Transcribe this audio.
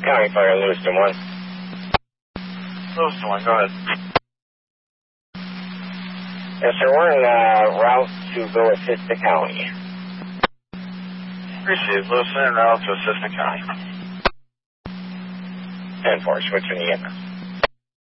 County Fire, Lewiston 1. Lewiston 1, go ahead. Yes, sir, we're en route to go assist the county. Received. Lewiston en route to assist the county. 10-4, switching the EMS.